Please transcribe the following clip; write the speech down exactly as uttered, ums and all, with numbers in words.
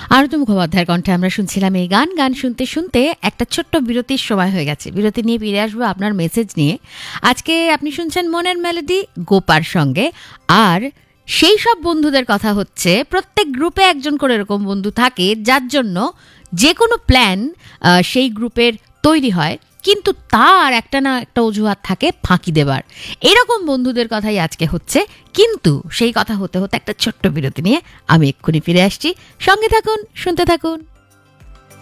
আরতি মুখোপাধ্যায়ের কণ্ঠে আমরা শুনছিলাম এই গান। গান শুনতে শুনতে একটা ছোট্ট বিরতির সময় হয়ে গেছে। বিরতি নিয়ে ফিরে আসবো আপনার মেসেজ নিয়ে। আজকে আপনি শুনছেন মনের মেলোডি গোপার সঙ্গে। আর সেই সব বন্ধুদের কথা হচ্ছে, প্রত্যেক গ্রুপে একজন করে এরকম বন্ধু থাকে যার জন্য যে কোনো প্ল্যান সেই গ্রুপের তৈরি হয়, কিন্তু তার একটা না একটা অজুহাত থাকে ফাঁকি দেবার। এরকম বন্ধুদের কথাই আজকে হচ্ছে। কিন্তু সেই কথা হতে হতে একটা ছোট্ট বিরতি নিয়ে আমি এক্ষুনি ফিরে আসছি। সঙ্গে থাকুন, শুনতে থাকুন।